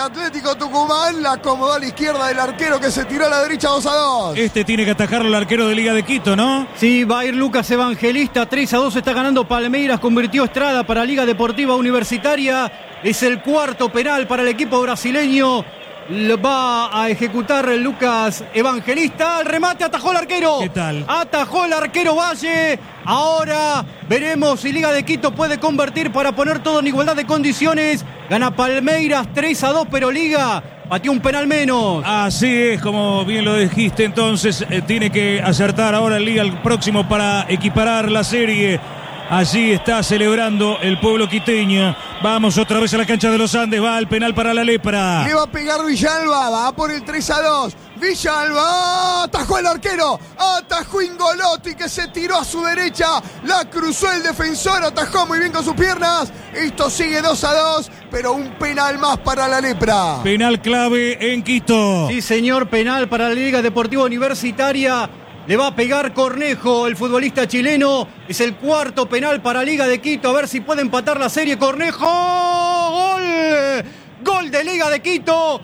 Atlético Tucumán. La acomodó a la izquierda del arquero que se tiró a la derecha 2-2. Este tiene que atajarlo el arquero de Liga de Quito, ¿no? Sí, va a ir Lucas Evangelista. 3-2 está ganando Palmeiras. Convirtió Estrada para Liga Deportiva Universitaria. Es el cuarto penal para el equipo brasileño. Lo va a ejecutar Lucas Evangelista. El remate atajó el arquero. ¿Qué tal? Atajó el arquero Valle. Ahora veremos si Liga de Quito puede convertir para poner todo en igualdad de condiciones. Gana Palmeiras 3-2, pero Liga pateó un penal menos. Así es, como bien lo dijiste, entonces tiene que acertar ahora el Liga el próximo para equiparar la serie. Allí está celebrando el pueblo quiteño. Vamos otra vez a la cancha de los Andes. Va el penal para la Lepra. Le va a pegar Villalba. Va por el 3-2. Villalba. Atajó el arquero. Atajó Ingolotti, que se tiró a su derecha. La cruzó el defensor. Atajó muy bien con sus piernas. Esto sigue 2-2. Pero un penal más para la Lepra. Penal clave en Quito. Sí, señor, penal para la Liga Deportiva Universitaria. Le va a pegar Cornejo, el futbolista chileno. Es el cuarto penal para Liga de Quito. A ver si puede empatar la serie. Cornejo. ¡Gol! Gol de Liga de Quito.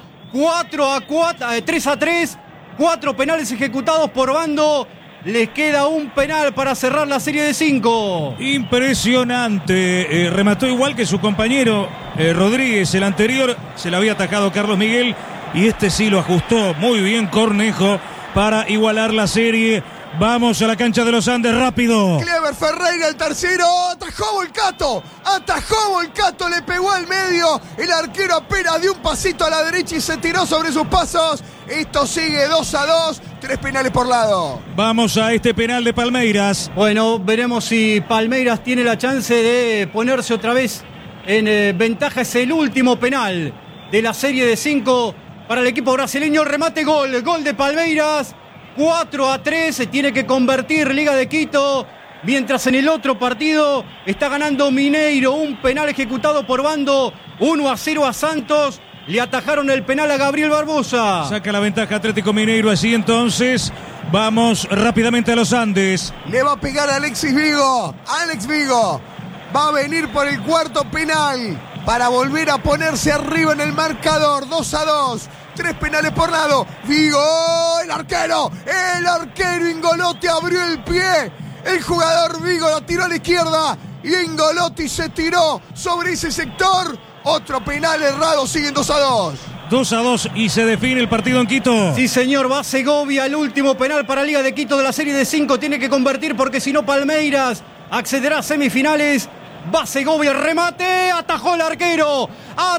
3-3. 4 penales ejecutados por bando. Les queda un penal para cerrar la serie de 5. Impresionante. Remató igual que su compañero Rodríguez. El anterior se le había atacado Carlos Miguel. Y este sí lo ajustó muy bien Cornejo para igualar la serie. Vamos a la cancha de los Andes, rápido. Clever Ferreira, el tercero. Atajó Volcato. Atajó Volcato. Le pegó al medio. El arquero apenas dio un pasito a la derecha y se tiró sobre sus pasos. Esto sigue 2-2. 3 penales por lado. Vamos a este penal de Palmeiras. Bueno, veremos si Palmeiras tiene la chance de ponerse otra vez en ventaja. Es el último penal de la serie de 5 para el equipo brasileño. Remate, gol. Gol de Palmeiras. 4-3. Se tiene que convertir Liga de Quito. Mientras en el otro partido está ganando Mineiro. Un penal ejecutado por bando. 1-0 a Santos. Le atajaron el penal a Gabriel Barbosa. Saca la ventaja Atlético Mineiro. Así entonces vamos rápidamente a los Andes. Le va a pegar a Alexis Vigo. Alex Vigo va a venir por el cuarto penal para volver a ponerse arriba en el marcador. 2-2. 3 penales por lado. Vigo, el arquero Ingolotti abrió el pie. El jugador Vigo la tiró a la izquierda y Ingolotti se tiró sobre ese sector. Otro penal errado, siguen 2-2. 2-2 y se define el partido en Quito. Sí, señor, va Segovia. El último penal para Liga de Quito de la serie de 5. Tiene que convertir porque si no Palmeiras accederá a semifinales. Va Segovia, remate, atajó el arquero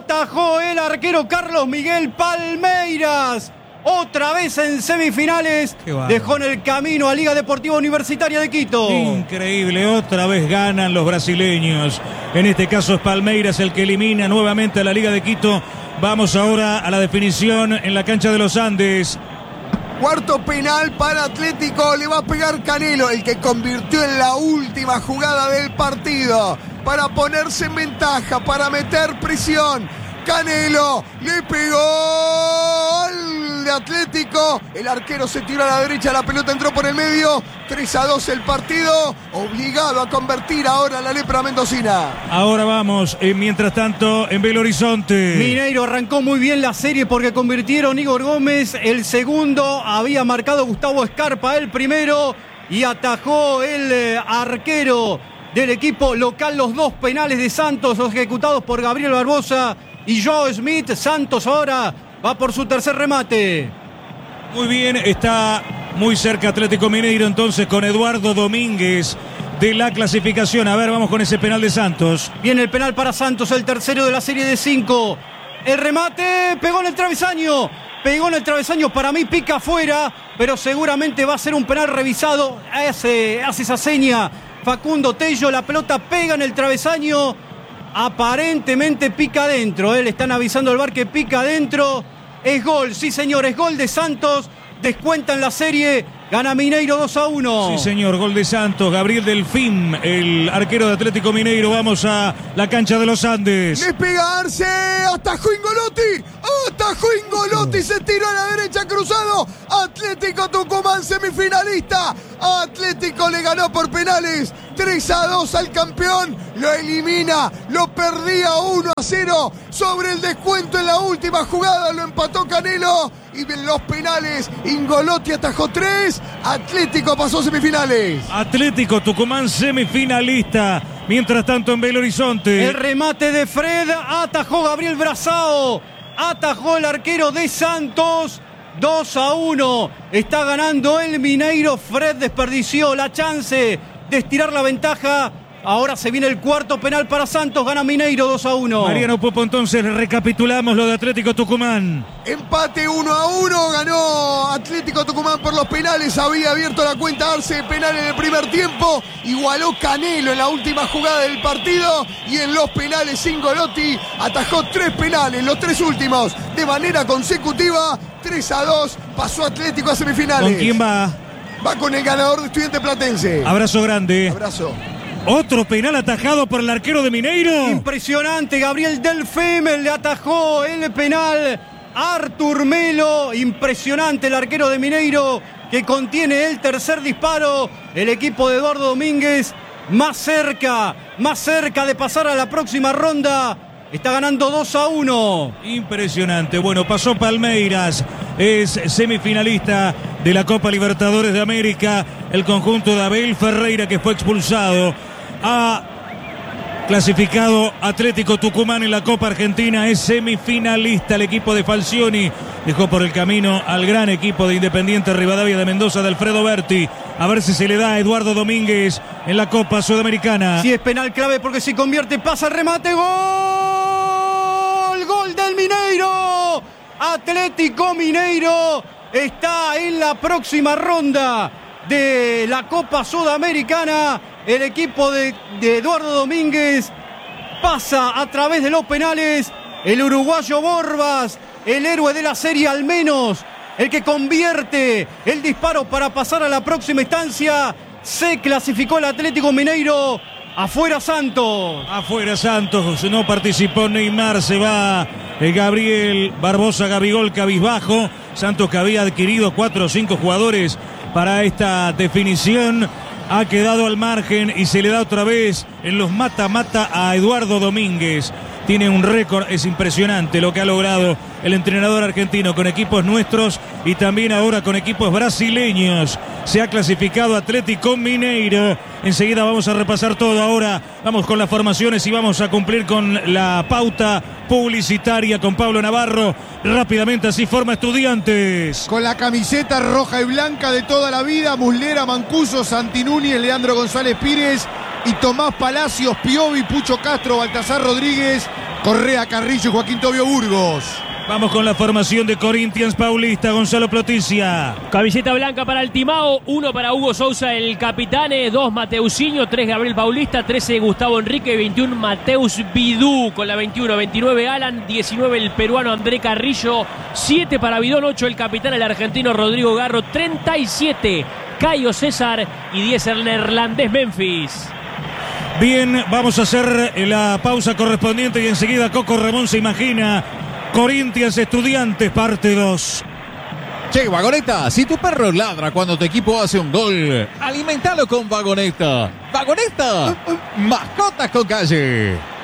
Carlos Miguel. Palmeiras, otra vez en semifinales, dejó en el camino a Liga Deportiva Universitaria de Quito. Increíble, otra vez ganan los brasileños. En este caso es Palmeiras el que elimina nuevamente a la Liga de Quito. Vamos ahora a la definición en la cancha de los Andes. Cuarto penal para Atlético, le va a pegar Canelo, el que convirtió en la última jugada del partido para ponerse en ventaja, para meter presión. Canelo le pegó al de Atlético, el arquero se tiró a la derecha, la pelota entró por el medio. 3-2 el partido, obligado a convertir ahora la Lepra mendocina. Ahora vamos, mientras tanto en Belo Horizonte. Mineiro arrancó muy bien la serie porque convirtieron Igor Gómez el segundo, había marcado Gustavo Scarpa el primero y atajó el arquero del equipo local. Los 2 penales de Santos ejecutados por Gabriel Barbosa y Joe Smith. Santos ahora va por su tercer remate. Muy bien, está muy cerca Atlético Mineiro entonces con Eduardo Domínguez de la clasificación. A ver, vamos con ese penal de Santos. Viene el penal para Santos, el tercero de la serie de 5. El remate, pegó en el travesaño. Para mí pica afuera, pero seguramente va a ser un penal revisado. Hace esa seña Facundo Tello, la pelota pega en el travesaño. Aparentemente pica adentro. Le están avisando al VAR que pica adentro. Es gol, sí señor, es gol de Santos. Descuentan la serie, gana Mineiro 2-1. Sí señor, gol de Santos. Gabriel Delfín, el arquero de Atlético Mineiro. Vamos a la cancha de los Andes. Despegarse, atajó Ingolotti. atajó Ingolotti, se tiró a la derecha cruzado. Atlético Tucumán semifinalista. Atlético le ganó por penales 3-2 al campeón. Lo elimina, lo perdía 1-0 sobre el descuento en la última jugada. Lo empató Canelo. Y en los penales Ingolotti atajó 3. Atlético pasó semifinales. Atlético Tucumán semifinalista. Mientras tanto en Belo Horizonte. El remate de Fred, atajó Gabriel Brazao, atajó el arquero de Santos. 2-1. Está ganando el Mineiro. Fred desperdició la chance de estirar la ventaja. Ahora se viene el cuarto penal para Santos. Gana Mineiro 2-1. Mariano Popo, entonces recapitulamos lo de Atlético Tucumán. Empate 1-1, ganó Atlético Tucumán por los penales. Había abierto la cuenta Arce de penal en el primer tiempo. Igualó Canelo en la última jugada del partido. Y en los penales Ingolotti atajó 3 penales, los 3 últimos de manera consecutiva. 3-2, pasó Atlético a semifinales. ¿Con quién va? Va con el ganador de Estudiante Platense. Abrazo grande. Abrazo. Otro penal atajado por el arquero de Mineiro. Impresionante, Gabriel Delfemen le atajó el penal a Artur Melo. Impresionante el arquero de Mineiro que contiene el tercer disparo. El equipo de Eduardo Domínguez más cerca de pasar a la próxima ronda. Está ganando 2-1. Impresionante. Bueno, pasó Palmeiras. Es semifinalista de la Copa Libertadores de América. El conjunto de Abel Ferreira, que fue expulsado. Ha clasificado Atlético Tucumán en la Copa Argentina. Es semifinalista el equipo de Falcioni. Dejó por el camino al gran equipo de Independiente Rivadavia de Mendoza de Alfredo Berti. A ver si se le da a Eduardo Domínguez en la Copa Sudamericana. Si es penal clave porque si convierte, pasa el remate. ¡Gol! ¡Gol del Mineiro! Atlético Mineiro está en la próxima ronda de la Copa Sudamericana. El equipo de Eduardo Domínguez pasa a través de los penales. El uruguayo Borbas, el héroe de la serie al menos, el que convierte el disparo para pasar a la próxima instancia. Se clasificó el Atlético Mineiro. Afuera Santos. Afuera Santos. No participó Neymar. Se va Gabriel Barbosa Gabigol cabizbajo. Santos, que había adquirido 4 o 5 jugadores para esta definición, ha quedado al margen y se le da otra vez en los mata-mata a Eduardo Domínguez. Tiene un récord, es impresionante lo que ha logrado el entrenador argentino con equipos nuestros y también ahora con equipos brasileños. Se ha clasificado Atlético Mineiro. Enseguida vamos a repasar todo. Ahora vamos con las formaciones y vamos a cumplir con la pauta publicitaria con Pablo Navarro. Rápidamente, así forma Estudiantes. Con la camiseta roja y blanca de toda la vida, Muslera, Mancuso, Santi Núñez, Leandro González Pires y Tomás Palacios, Piovi, Pucho Castro, Baltasar Rodríguez, Correa, Carrillo y Joaquín Tobio Burgos. Vamos con la formación de Corinthians Paulista, Gonzalo Ploticia. Camiseta blanca para el Timao, 1 para Hugo Sousa, el capitán, 2 Mateusinho, 3 Gabriel Paulista, 13 Gustavo Enrique, 21 Mateus Bidú con la 21, 29 Alan, 19 el peruano André Carrillo, 7 para Bidón, 8 el capitán, el argentino Rodrigo Garro, 37 Caio César y 10 el neerlandés Memphis. Bien, vamos a hacer la pausa correspondiente y enseguida Coco Ramón se imagina Corinthians Estudiantes, parte 2. Che, Vagoneta, si tu perro ladra cuando tu equipo hace un gol, alimentalo con Vagoneta. Vagoneta, mascotas con calle.